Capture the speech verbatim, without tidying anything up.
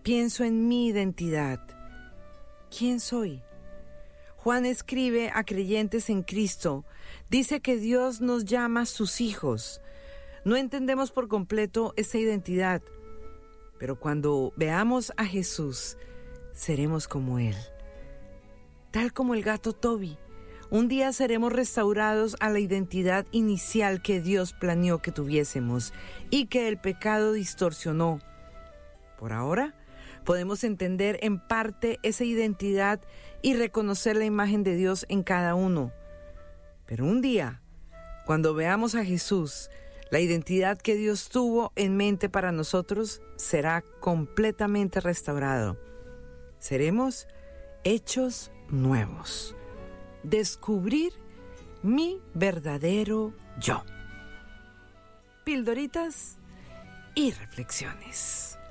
pienso en mi identidad. ¿Quién soy? Juan escribe a creyentes en Cristo. Dice que Dios nos llama sus hijos. No entendemos por completo esa identidad, pero cuando veamos a Jesús, seremos como Él. Tal como el gato Toby, un día seremos restaurados a la identidad inicial que Dios planeó que tuviésemos y que el pecado distorsionó. Por ahora, podemos entender en parte esa identidad y reconocer la imagen de Dios en cada uno. Pero un día, cuando veamos a Jesús, la identidad que Dios tuvo en mente para nosotros será completamente restaurado. Seremos hechos nuevos. Descubrir mi verdadero yo. Pildoritas y reflexiones.